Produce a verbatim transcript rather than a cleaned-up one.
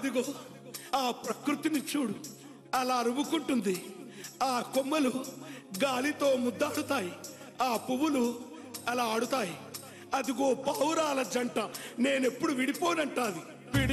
అదిగో ఆ ప్రకృతిని చూడు, అలా అరువుకుంటుంది. ఆ కొమ్మలు గాలితో ముద్దాడుతాయి, ఆ పువ్వులు అలా ఆడుతాయి. అదిగో పావురాల జంట, నేనెప్పుడు విడిపోనంటాది.